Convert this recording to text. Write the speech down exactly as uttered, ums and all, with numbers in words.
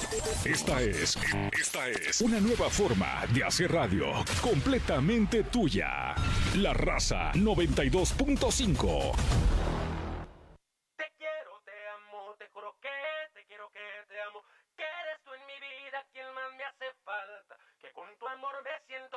Esta es, esta es una nueva forma de hacer radio completamente tuya. La Raza noventa y dos punto cinco. Te quiero, te amo, te juro que te quiero, que te amo. Que eres tú en mi vida quien más me hace falta. Que con tu amor me siento